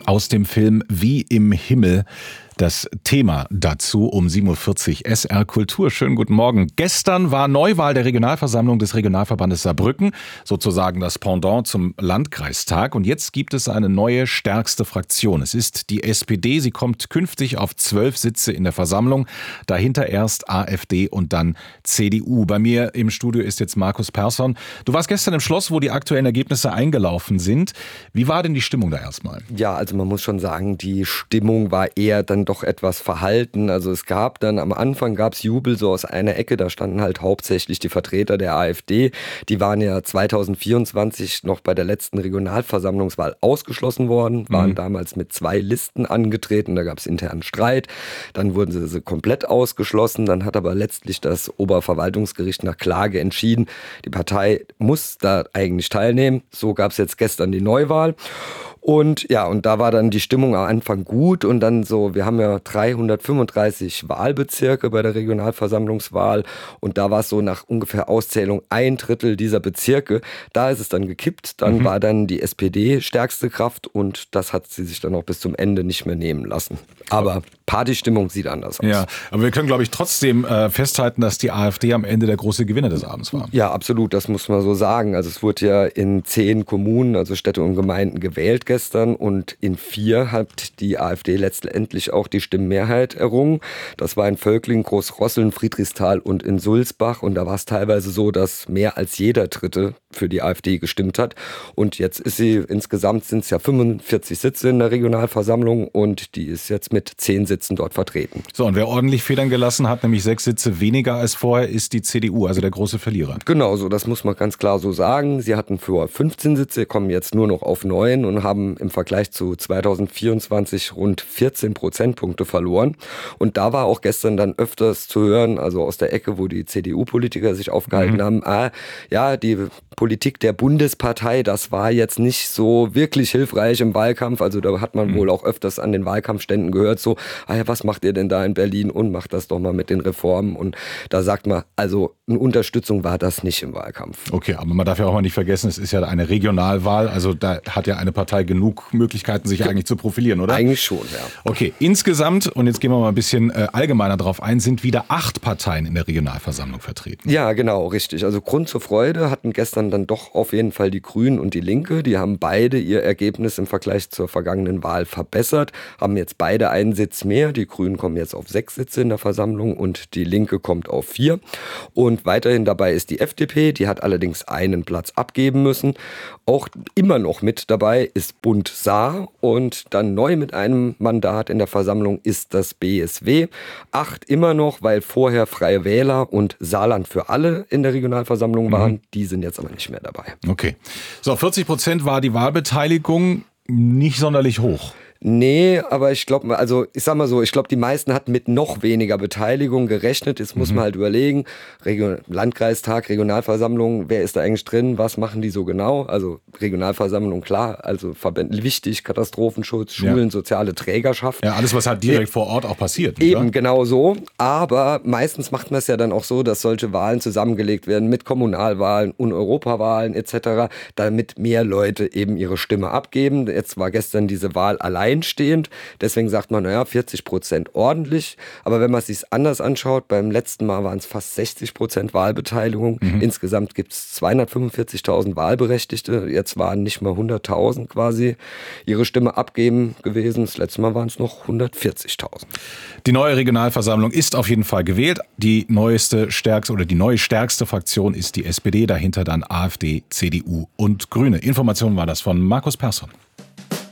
aus dem Film Wie im Himmel. Das Thema dazu um 7.40 Uhr SR Kultur. Schönen guten Morgen. Gestern war Neuwahl der Regionalversammlung des Regionalverbandes Saarbrücken, sozusagen das Pendant zum Landkreistag. Und jetzt gibt es eine neue stärkste Fraktion. Es ist die SPD. Sie kommt künftig auf 12 Sitze in der Versammlung. Dahinter erst AfD und dann CDU. Bei mir im Studio ist jetzt Markus Persson. Du warst gestern im Schloss, wo die aktuellen Ergebnisse eingelaufen sind. Wie war denn die Stimmung da erstmal? Ja, also man muss schon sagen, die Stimmung war eher dann doch etwas verhalten. Also es gab dann am Anfang Jubel so aus einer Ecke, da standen halt hauptsächlich die Vertreter der AfD. Die waren ja 2024 noch bei der letzten Regionalversammlungswahl ausgeschlossen worden, waren damals mit 2 Listen angetreten, da gab es internen Streit. Dann wurden sie komplett ausgeschlossen, dann hat aber letztlich das Oberverwaltungsgericht nach Klage entschieden, die Partei muss da eigentlich teilnehmen. So gab es jetzt gestern die Neuwahl. Und ja, und da war dann die Stimmung am Anfang gut und dann so, wir haben ja 335 Wahlbezirke bei der Regionalversammlungswahl und da war es so nach ungefähr Auszählung 1/3 dieser Bezirke, da ist es dann gekippt, dann war dann die SPD stärkste Kraft und das hat sie sich dann auch bis zum Ende nicht mehr nehmen lassen. Aber Partystimmung sieht anders aus. Ja, aber wir können, glaube ich, trotzdem festhalten, dass die AfD am Ende der große Gewinner des Abends war. Ja, absolut, das muss man so sagen. Also es wurde ja in 10 Kommunen, also Städte und Gemeinden gewählt gestern und in 4 hat die AfD letztendlich auch die Stimmenmehrheit errungen. Das war in Völklingen, Großrosseln, Friedrichsthal und in Sulzbach und da war es teilweise so, dass mehr als jeder Dritte für die AfD gestimmt hat und jetzt ist sie, insgesamt sind es ja 45 Sitze in der Regionalversammlung und die ist jetzt mit 10 Sitzen dort vertreten. So, und wer ordentlich Federn gelassen hat, nämlich 6 Sitze weniger als vorher, ist die CDU, also der große Verlierer. Genau so, das muss man ganz klar so sagen. Sie hatten vor 15 Sitze, kommen jetzt nur noch auf 9 und haben im Vergleich zu 2024 rund 14 Prozentpunkte verloren. Und da war auch gestern dann öfters zu hören, also aus der Ecke, wo die CDU-Politiker sich aufgehalten haben, die Politik der Bundespartei, das war jetzt nicht so wirklich hilfreich im Wahlkampf. Also da hat man wohl auch öfters an den Wahlkampfständen gehört, so, was macht ihr denn da in Berlin und macht das doch mal mit den Reformen. Und da sagt man, also eine Unterstützung war das nicht im Wahlkampf. Okay, aber man darf ja auch mal nicht vergessen, es ist ja eine Regionalwahl, also da hat ja eine Partei genug Möglichkeiten, sich eigentlich zu profilieren, oder? Eigentlich schon, ja. Okay, insgesamt, und jetzt gehen wir mal ein bisschen allgemeiner drauf ein, sind wieder 8 Parteien in der Regionalversammlung vertreten. Ja, genau, richtig. Also Grund zur Freude hatten gestern dann doch auf jeden Fall die Grünen und die Linke. Die haben beide ihr Ergebnis im Vergleich zur vergangenen Wahl verbessert, haben jetzt beide einen Sitz mehr. Die Grünen kommen jetzt auf 6 Sitze in der Versammlung und die Linke kommt auf 4. Und weiterhin dabei ist die FDP, die hat allerdings einen Platz abgeben müssen. Auch immer noch mit dabei ist Bund Saar und dann neu mit einem Mandat in der Versammlung ist das BSW. 8 immer noch, weil vorher Freie Wähler und Saarland für alle in der Regionalversammlung waren. Die sind jetzt aber nicht mehr dabei. Okay. So, 40% war die Wahlbeteiligung, nicht sonderlich hoch. Nee, aber ich glaube, also ich sag mal so, ich glaube, die meisten hatten mit noch weniger Beteiligung gerechnet. Jetzt muss man halt überlegen, Landkreistag, Regionalversammlung, wer ist da eigentlich drin, was machen die so genau? Also Regionalversammlung, klar, also Verbände wichtig, Katastrophenschutz, Schulen, soziale Trägerschaft. Ja, alles, was halt direkt vor Ort auch passiert. Eben, genau so. Aber meistens macht man es ja dann auch so, dass solche Wahlen zusammengelegt werden mit Kommunalwahlen und Europawahlen etc., damit mehr Leute eben ihre Stimme abgeben. Jetzt war gestern diese Wahl alleinstehend. Deswegen sagt man, 40% ordentlich. Aber wenn man es sich anders anschaut, beim letzten Mal waren es fast 60% Wahlbeteiligung. Insgesamt gibt es 245.000 Wahlberechtigte. Jetzt waren nicht mal 100.000 quasi ihre Stimme abgeben gewesen. Das letzte Mal waren es noch 140.000. Die neue Regionalversammlung ist auf jeden Fall gewählt. Die neue stärkste Fraktion ist die SPD. Dahinter dann AfD, CDU und Grüne. Information war das von Markus Persson.